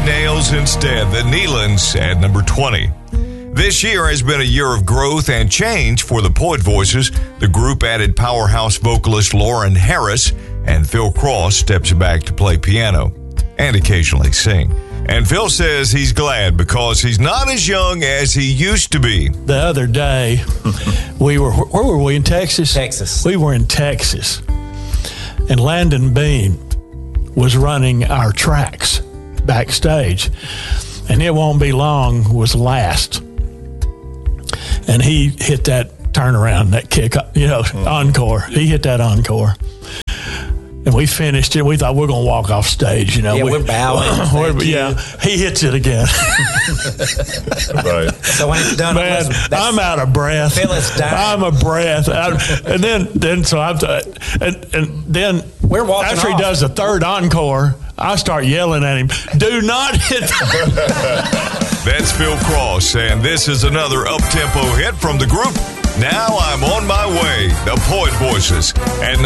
nails instead. The Nealons at number 20. This year has been a year of growth and change for the Poet Voices. The group added powerhouse vocalist Lauren Harris, and Phil Cross steps back to play piano and occasionally sing. And Phil says he's glad because he's not as young as he used to be. The other day, where were we, in Texas? Texas. We were in Texas. And Landon Bean was running our tracks backstage. And It Won't Be Long was last. And he hit that turnaround, that kick, encore. He hit that encore. And we finished it. We thought we're going to walk off stage. We're bowing. He hits it again. Right. So when it's done, man, I'm out of breath. Phil is dying. I'm a breath. And then we're walking after he off. does the third encore, I start yelling at him, "Do not hit!" That's Phil Cross, and this is another up-tempo hit from the group. Now I'm on my way. The Poet Voices at